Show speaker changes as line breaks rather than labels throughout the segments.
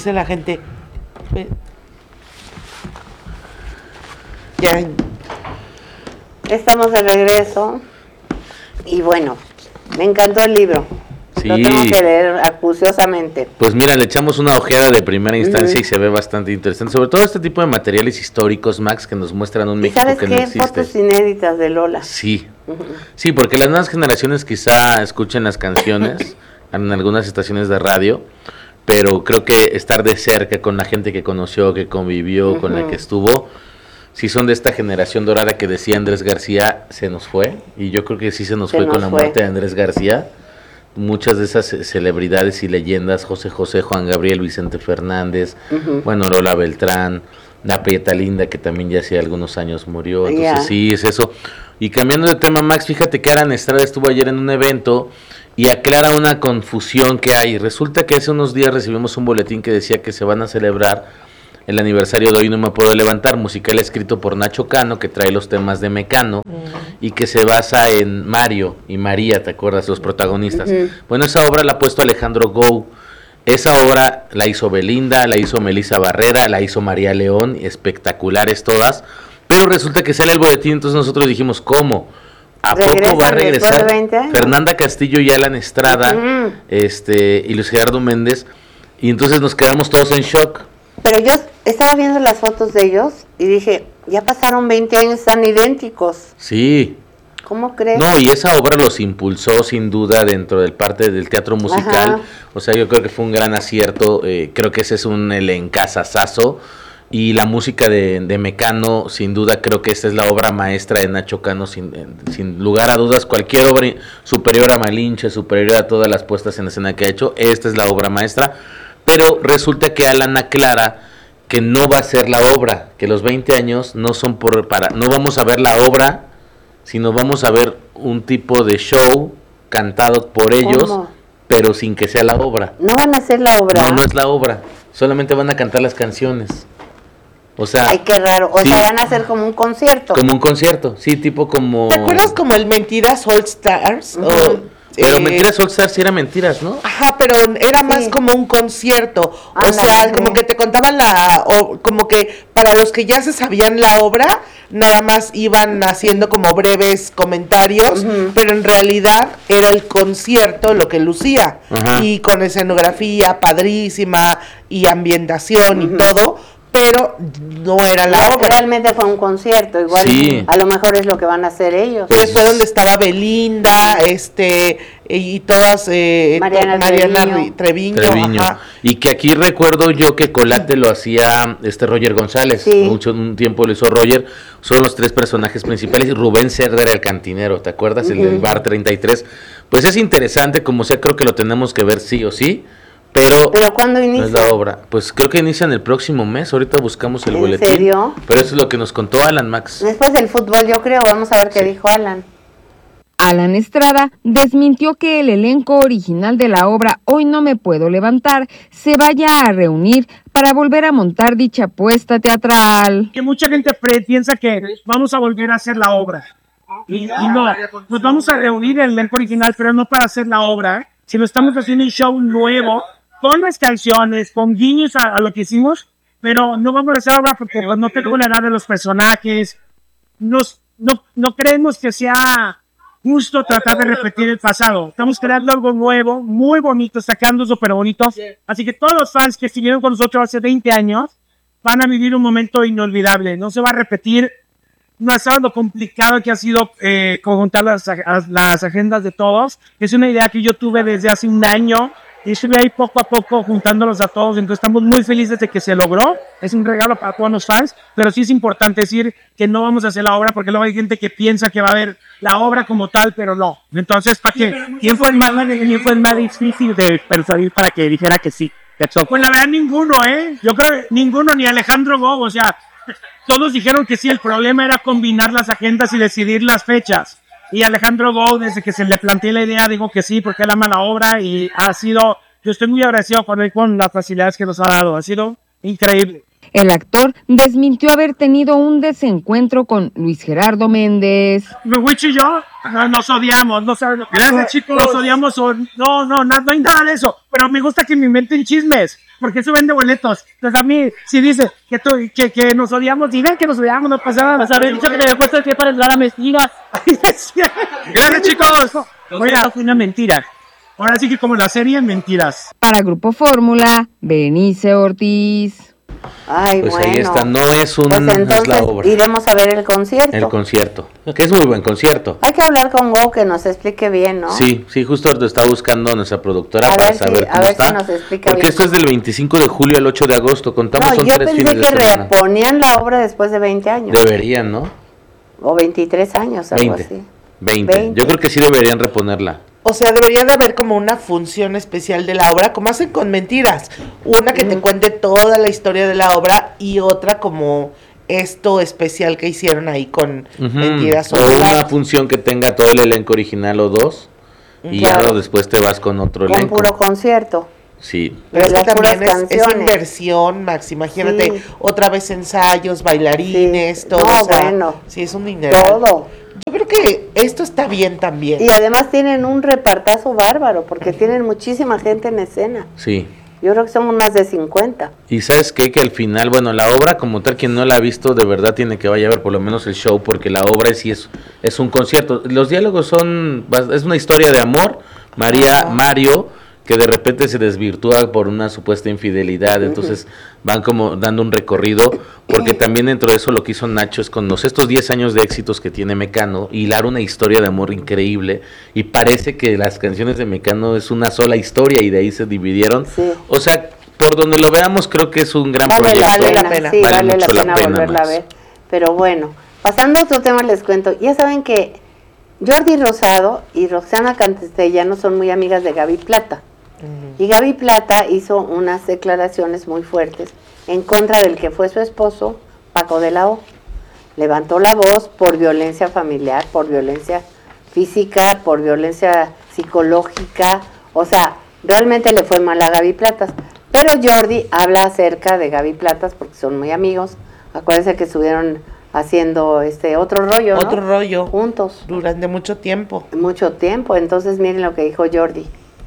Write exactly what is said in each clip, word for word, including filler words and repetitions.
dice la gente. Ya.
Estamos de regreso. Y bueno, me encantó el libro. Sí. Lo tengo que leer acuciosamente.
Pues mira, le echamos una ojeada de primera instancia uh-huh. y se ve bastante interesante. Sobre todo este tipo de materiales históricos, Max, que nos muestran un México
¿sabes
que
qué?
No existe.
Fotos inéditas de Lola.
Sí, uh-huh. sí, porque las nuevas generaciones quizá escuchen las canciones en algunas estaciones de radio, pero creo que estar de cerca con la gente que conoció, que convivió, uh-huh. con la que estuvo, si son de esta generación dorada que decía Andrés García, se nos fue, y yo creo que sí se nos se fue nos con la fue. muerte de Andrés García. Muchas de esas celebridades y leyendas, José José, Juan Gabriel, Vicente Fernández, uh-huh. bueno, Lola Beltrán, la Prieta Linda, que también ya hace algunos años murió, entonces yeah. sí, es eso. Y cambiando de tema, Max, fíjate que Alan Estrada estuvo ayer en un evento y aclara una confusión que hay. Resulta que hace unos días recibimos un boletín que decía que se van a celebrar el aniversario de Hoy No Me Puedo Levantar, musical escrito por Nacho Cano, que trae los temas de Mecano, uh-huh. y que se basa en Mario y María, ¿te acuerdas? Los protagonistas. Uh-huh. Bueno, esa obra la ha puesto Alejandro Gou. Esa obra la hizo Belinda, la hizo Melissa Barrera, la hizo María León, espectaculares todas, pero resulta que sale el boletín, entonces nosotros dijimos, ¿cómo? ¿A poco va a regresar Fernanda Castillo y Alan Estrada, uh-huh. este y Luis Gerardo Méndez? Y entonces nos quedamos todos en shock.
Pero yo estaba viendo las fotos de ellos y dije, ya pasaron veinte años, están idénticos.
Sí.
¿Cómo crees?
No, y esa obra los impulsó sin duda dentro del parte del teatro musical. Ajá. O sea, yo creo que fue un gran acierto. Eh, creo que ese es un elencazazazo. Y la música de, de Mecano, sin duda, creo que esta es la obra maestra de Nacho Cano, sin, sin lugar a dudas. Cualquier obra superior a Malinche, superior a todas las puestas en escena que ha hecho, esta es la obra maestra. Pero resulta que Alan aclara que no va a ser la obra, que los veinte años no son por para, no vamos a ver la obra, sino vamos a ver un tipo de show cantado por ellos, ¿cómo? Pero sin que sea la obra.
No van a hacer la obra.
No, no es la obra, solamente van a cantar las canciones. O sea,
ay, qué raro, o sí, sea, van a hacer como un concierto.
Como un concierto, sí, tipo como...
¿Te acuerdas como el Mentiras All Stars? Uh-huh. O...
Pero eh, Mentiras All Stars sí era mentiras, ¿no?
Ajá, pero era sí. más como un concierto. Ah, o sea, sí. como que te contaban la... O, como que para los que ya se sabían la obra, nada más iban haciendo como breves comentarios, uh-huh. pero en realidad era el concierto lo que lucía. Uh-huh. Y con escenografía padrísima y ambientación uh-huh. y todo, pero no era la obra.
Realmente fue un concierto, igual sí. a lo mejor es lo que van a hacer ellos.
Pues fue donde estaba Belinda, este y todas eh,
Mariana,
Mariana
Treviño,
Treviño,
Treviño. Y que aquí recuerdo yo que Colate lo hacía este Roger González, sí. mucho un tiempo lo hizo Roger, son los tres personajes principales y Rubén Cerda era el cantinero, ¿te acuerdas? Uh-huh. El del bar treinta y tres. Pues es interesante, como sea, creo que lo tenemos que ver sí o sí. Pero,
¿Pero cuándo inicia?
No es la obra. Pues creo que inicia en el próximo mes. Ahorita buscamos el
¿En
boletín.
¿En serio?
Pero eso es lo que nos contó Alan, Max.
Después del fútbol, yo creo. Vamos a ver qué sí. dijo Alan.
Alan Estrada desmintió que el elenco original de la obra Hoy No Me Puedo Levantar se vaya a reunir para volver a montar dicha puesta teatral.
Que mucha gente piensa que vamos a volver a hacer la obra. Y, y no, nos vamos a reunir en el elenco original, pero no para hacer la obra, sino estamos haciendo un show nuevo, con las canciones, con guiños a, a lo que hicimos, pero no vamos a hacer obra porque no tengo la edad de los personajes, Nos, no, no creemos que sea justo tratar de repetir el pasado, estamos creando algo nuevo, muy bonito, sacando súper bonitos, así que todos los fans que estuvieron con nosotros hace veinte años van a vivir un momento inolvidable, no se va a repetir. No es algo complicado que ha sido eh, conjuntar las, las agendas de todos. Es una idea que yo tuve desde hace un año y estuve ahí poco a poco juntándolos a todos. Entonces estamos muy felices de que se logró. Es un regalo para todos los fans, pero sí es importante decir que no vamos a hacer la obra porque luego hay gente que piensa que va a haber la obra como tal, pero no. Entonces, ¿para qué? ¿Quién fue el más, quién fue el más difícil de persuadir para que dijera que sí? Pues la verdad ninguno, ¿eh? Yo creo que ninguno, ni Alejandro Gou, o sea... Todos dijeron que sí, el problema era combinar las agendas y decidir las fechas. Y Alejandro Gou, desde que se le planteé la idea, dijo que sí, porque él ama la obra y ha sido, yo estoy muy agradecido con él con las facilidades que nos ha dado, ha sido increíble.
El actor desmintió haber tenido un desencuentro con Luis Gerardo Méndez.
Wichi y yo no, nos odiamos, no sabes. Gracias, chicos. Nos odiamos, o, no, no, no, no hay nada de eso. Pero me gusta que me inventen chismes, porque eso vende boletos. Entonces a mí, si dice que, tú, que, que nos odiamos, digan que nos odiamos, no pasa nada. ¿Sabes? Dicho que te había puesto el pie para entrar a Mestigas. Gracias, chicos. Oiga, fue una mentira. Ahora sí que como la serie, mentiras.
Para Grupo Fórmula, Berenice Ortiz.
Ay,
pues
bueno.
ahí está, no es un
pues entonces,
no es la obra.
Iremos a ver el concierto.
El concierto, que es muy buen concierto.
Hay que hablar con Go que nos explique bien, ¿no?
Sí, sí, justo ahorita está buscando nuestra productora
a
para
ver
saber
si,
cómo
a ver
está.
Si nos explica
porque
bien.
esto es del veinticinco de julio al ocho de agosto, contamos
no,
son
yo
tres
pensé
fines de
que
semana.
reponían la obra después de veinte años.
Deberían, ¿no?
O veintitrés años, algo
veinte,
así.
veinte. veinte. Yo creo que sí deberían reponerla.
O sea, debería de haber como una función especial de la obra, como hacen con Mentiras. Una que mm. te cuente toda la historia de la obra y otra como esto especial que hicieron ahí con uh-huh. Mentiras.
O una función que tenga todo el elenco original o dos y claro. ya después te vas con otro
con
elenco.
Con puro concierto.
Sí.
Pero es que también es, es inversión, Max. Imagínate, sí. otra vez ensayos, bailarines, sí. todo.
No,
o sea,
bueno.
Sí, es un dinero.
Todo.
Yo creo que esto está bien también.
Y además tienen un repartazo bárbaro, porque tienen muchísima gente en escena.
Sí.
Yo creo que somos más de cincuenta.
Y ¿sabes qué? Que al final, bueno, la obra como tal, quien no la ha visto, de verdad tiene que vaya a ver por lo menos el show, porque la obra sí es, es un concierto. Los diálogos son, es una historia de amor. María, uh-huh. Mario, que de repente se desvirtúa por una supuesta infidelidad, uh-huh. entonces van como dando un recorrido, porque también dentro de eso lo que hizo Nacho es con los, estos diez años de éxitos que tiene Mecano, hilar una historia de amor increíble, y parece que las canciones de Mecano es una sola historia y de ahí se dividieron, sí. o sea, por donde lo veamos creo que es un gran
vale,
proyecto.
Vale la pena, sí, vale, vale la pena, la pena volverla más. a ver, pero bueno, pasando a otro tema les cuento, ya saben que Jordi Rosado y Roxana Castellano son muy amigas de Gaby Plata. Y Gaby Plata hizo unas declaraciones muy fuertes en contra del que fue su esposo, Paco de la O. Levantó la voz por violencia familiar, por violencia física, por violencia psicológica. O sea, realmente le fue mal a Gaby Platas. Pero Jordi habla acerca de Gaby Platas porque son muy amigos. Acuérdense que estuvieron haciendo este otro rollo, ¿no?
Otro rollo.
Juntos.
Durante mucho tiempo.
Mucho tiempo. Entonces miren lo que dijo Jordi.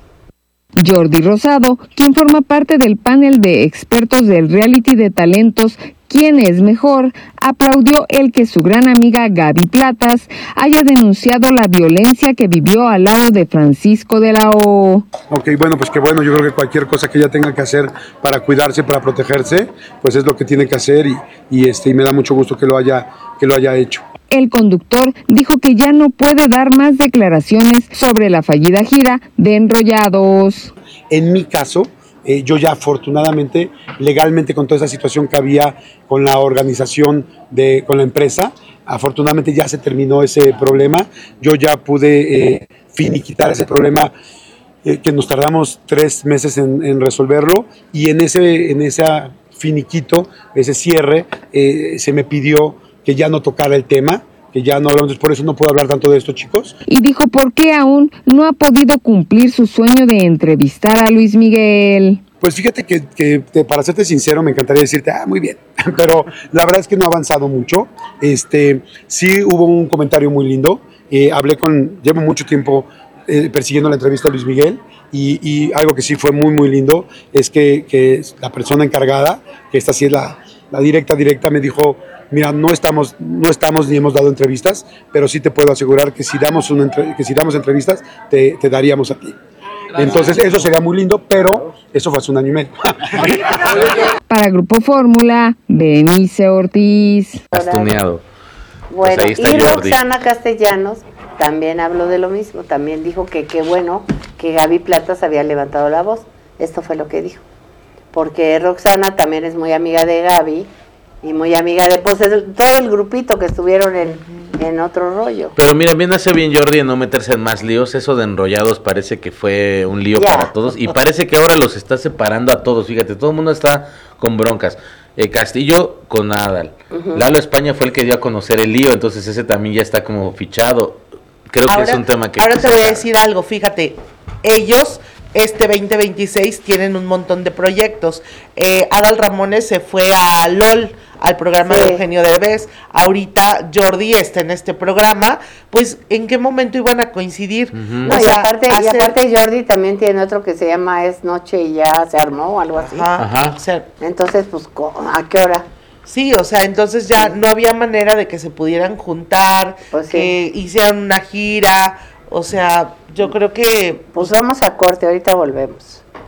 Jordi Rosado, quien forma parte del panel de expertos del reality de talentos ¿Quién es mejor?, aplaudió el que su gran amiga Gaby Platas haya denunciado la violencia que vivió al lado de Francisco de la O.
Ok, bueno, pues qué bueno, yo creo que cualquier cosa que ella tenga que hacer para cuidarse, para protegerse, pues es lo que tiene que hacer y, y, este, y me da mucho gusto que lo haya, que lo haya hecho.
El conductor dijo que ya no puede dar más declaraciones sobre la fallida gira de Enrollados.
En mi caso, eh, yo ya afortunadamente, legalmente con toda esa situación que había con la organización, de, con la empresa, afortunadamente ya se terminó ese problema. Yo ya pude eh, finiquitar ese problema eh, que nos tardamos tres meses en, en resolverlo y en ese, en ese finiquito, ese cierre, eh, se me pidió que ya no tocara el tema, que ya no hablamos, por eso no puedo hablar tanto de esto, chicos.
Y dijo por qué aún no ha podido cumplir su sueño de entrevistar a Luis Miguel.
Pues fíjate que, que, que para serte sincero me encantaría decirte, ah, muy bien, pero la verdad es que no ha avanzado mucho. Este, sí hubo un comentario muy lindo, eh, hablé con, llevo mucho tiempo eh, persiguiendo la entrevista a Luis Miguel y, y algo que sí fue muy muy lindo es que, que la persona encargada, que esta sí es la, la directa directa, me dijo, mira, no estamos, no estamos ni hemos dado entrevistas, pero sí te puedo asegurar que si damos, una entre, que si damos entrevistas, te, te daríamos a ti. Entonces, eso sería muy lindo, pero eso fue hace un año y medio.
Para Grupo Fórmula, Berenice Ortiz.
Castuneado.
Bueno, pues y Roxana Castellanos también habló de lo mismo, también dijo que qué bueno que Gaby Platas había levantado la voz. Esto fue lo que dijo. Porque Roxana también es muy amiga de Gaby, y muy amiga de pues, todo el grupito que estuvieron en, en otro rollo.
Pero mira, bien hace bien Jordi en no meterse en más líos. Eso de Enrollados parece que fue un lío yeah. para todos. Y parece que ahora los está separando a todos. Fíjate, todo el mundo está con broncas. Eh, Castillo con Adal. Uh-huh. Lalo España fue el que dio a conocer el lío. Entonces ese también ya está como fichado. Creo
ahora,
que es un tema que...
Ahora te voy a decir algo, fíjate. Ellos este veinte veintiséis tienen un montón de proyectos. Eh, Adal Ramones se fue a LOL, al programa sí. de Eugenio Derbez. Ahorita Jordi está en este programa. Pues, ¿en qué momento iban a coincidir?
Uh-huh. No, o sea, y, aparte, hacer... y aparte Jordi también tiene otro que se llama Es Noche y Ya se armó o algo así.
Ajá. Ajá. O sea,
entonces, pues, ¿a qué hora?
Sí, o sea, entonces ya no había manera de que se pudieran juntar, pues sí. que hicieran una gira, o sea, yo creo que...
Pues vamos a corte, ahorita volvemos.